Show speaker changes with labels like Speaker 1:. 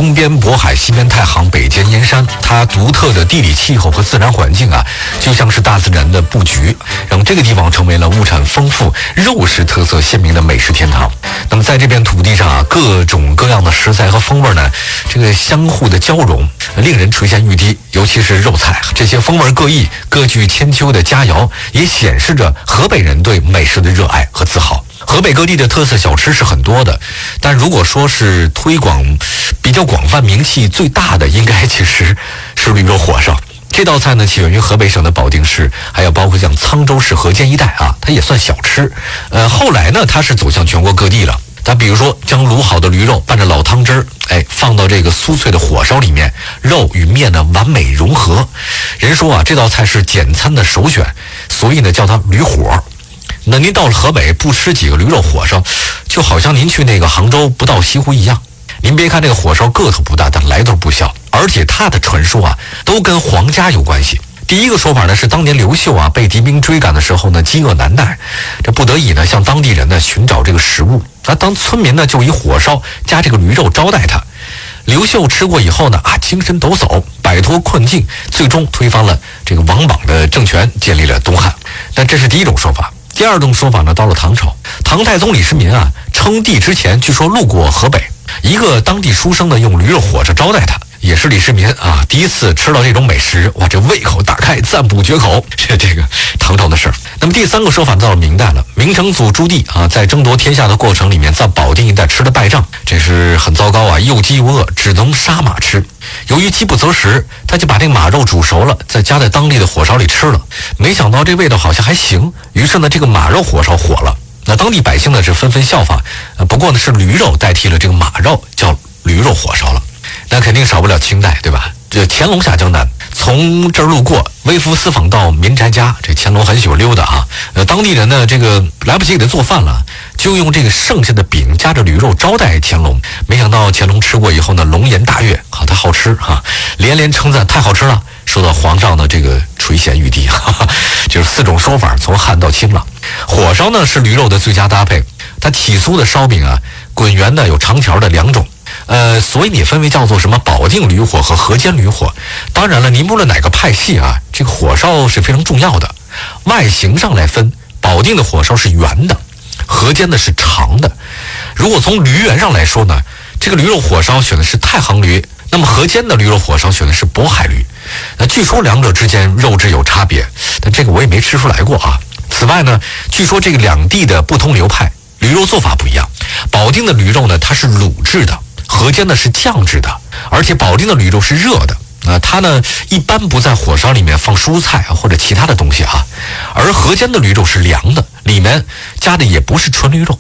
Speaker 1: 东边渤海，西边太行，北接燕山，它独特的地理气候和自然环境啊，就像是大自然的布局，让这个地方成为了物产丰富、肉食特色鲜明的美食天堂。那么在这片土地上啊，各种各样的食材和风味呢，这个相互的交融，令人垂涎欲滴。尤其是肉菜，这些风味各异、各具千秋的佳肴，也显示着河北人对美食的热爱和自豪。河北各地的特色小吃是很多的，但如果说是推广比较广泛、名气最大的，应该其实是驴肉火烧。这道菜呢，起源于河北省的保定市，还有包括像沧州市河间一带啊，它也算小吃。后来呢，它是走向全国各地了。它比如说将卤好的驴肉拌着老汤汁儿，放到这个酥脆的火烧里面，肉与面呢完美融合。人说啊，这道菜是简餐的首选，所以呢叫它驴火。那您到了河北不吃几个驴肉火烧，就好像您去那个杭州不到西湖一样。您别看这个火烧个头不大，但来头不小，而且它的传说啊都跟皇家有关系。第一个说法呢是当年刘秀啊被敌兵追赶的时候呢，饥饿难耐，这不得已呢向当地人呢寻找这个食物，当村民呢就以火烧加这个驴肉招待他。刘秀吃过以后呢精神抖擞，摆脱困境，最终推翻了这个王莽的政权，建立了东汉。那这是第一种说法。第二种说法呢，到了唐朝，唐太宗李世民啊称帝之前，据说路过河北，一个当地书生呢用驴肉火烧招待他，也是李世民啊第一次吃到这种美食，哇，这胃口大开，赞不绝口，是这个唐朝的事儿。那么第三个说法到了明代了，明成祖朱棣啊在争夺天下的过程里面，在保定一带吃了败仗，这是很糟糕啊，又饥又饿，只能杀马吃。由于饥不择食，他就把这个马肉煮熟了，再加在当地的火烧里吃了。没想到这味道好像还行，于是呢，这个马肉火烧火了。那当地百姓呢是纷纷效仿，不过呢是驴肉代替了这个马肉，叫驴肉火烧了。那肯定少不了清代，对吧？这乾隆下江南，从这儿路过，微服私访到民宅家，这乾隆很喜欢溜达啊。当地人呢，这个来不及给他做饭了，就用这个剩下的饼夹着驴肉招待乾隆。没想到乾隆吃过以后呢，龙颜大悦，好，他好吃哈，连连称赞太好吃了，受到皇上的这个垂涎欲滴。就是四种说法，从汉到清了。火烧呢是驴肉的最佳搭配，它起酥的烧饼啊，滚圆的有长条的两种。所以你分为叫做什么保定驴火和河间驴火。当然了，您无论哪个派系啊，这个火烧是非常重要的。外形上来分，保定的火烧是圆的，河间的是长的。如果从驴源上来说呢，这个驴肉火烧选的是太行驴，那么河间的驴肉火烧选的是渤海驴。据说两者之间肉质有差别，但这个我也没吃出来过啊。此外呢，据说这个两地的不同流派驴肉做法不一样。保定的驴肉呢，它是卤制的，河间呢是酱制的，而且保定的驴肉是热的。它呢一般不在火烧里面放蔬菜或者其他的东西啊，而河间的驴肉是凉的，里面加的也不是纯驴肉，